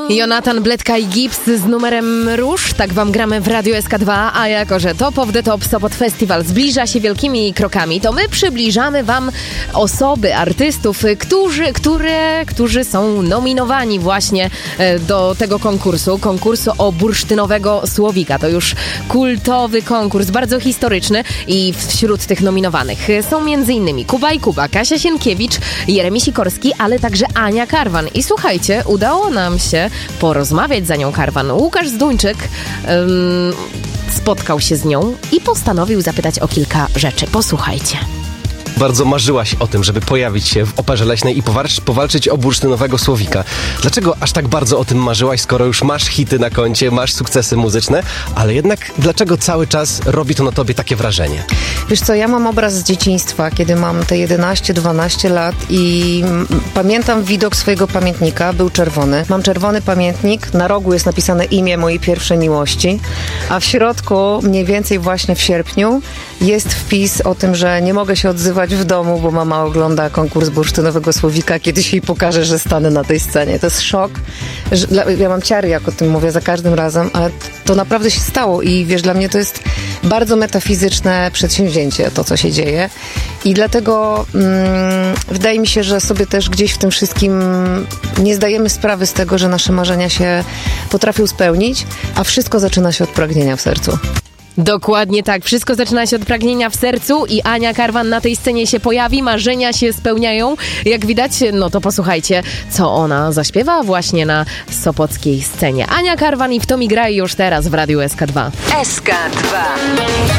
Jonatan Bledka i Gips z numerem Róż. Tak wam gramy w Radiu SK2, a jako że Top of the Top Sopot Festival zbliża się wielkimi krokami, to my przybliżamy wam osoby, artystów, którzy są nominowani właśnie do tego konkursu o bursztynowego słowika. To już kultowy konkurs, bardzo historyczny i wśród tych nominowanych są m.in. Kuba i Kuba, Kasia Sienkiewicz, Jeremi Sikorski, ale także Ania Karwan. I słuchajcie, udało nam się porozmawiać z Anią Karwan. Łukasz Zduńczyk spotkał się z nią i postanowił zapytać o kilka rzeczy. Posłuchajcie. Bardzo marzyłaś o tym, żeby pojawić się w Operze Leśnej i powalczyć o bursztynowego słowika. Dlaczego aż tak bardzo o tym marzyłaś, skoro już masz hity na koncie, masz sukcesy muzyczne, ale jednak dlaczego cały czas robi to na tobie takie wrażenie? Wiesz co, ja mam obraz z dzieciństwa, kiedy mam te 11-12 lat i pamiętam widok swojego pamiętnika, był czerwony. Mam czerwony pamiętnik, na rogu jest napisane imię mojej pierwszej miłości, a w środku, mniej więcej właśnie w sierpniu, jest wpis o tym, że nie mogę się odzywać w domu, bo mama ogląda konkurs bursztynowego słowika, kiedyś jej pokaże, że stanę na tej scenie. To jest szok. Ja mam ciary, jak o tym mówię za każdym razem, ale to naprawdę się stało i wiesz, dla mnie to jest bardzo metafizyczne przedsięwzięcie, to co się dzieje i dlatego wydaje mi się, że sobie też gdzieś w tym wszystkim nie zdajemy sprawy z tego, że nasze marzenia się potrafią spełnić, a wszystko zaczyna się od pragnienia w sercu. Dokładnie tak. Wszystko zaczyna się od pragnienia w sercu i Ania Karwan na tej scenie się pojawi, marzenia się spełniają. Jak widać, no to posłuchajcie, co ona zaśpiewa właśnie na sopockiej scenie. Ania Karwan i W to mi graj już teraz w Radiu SK2. SK2.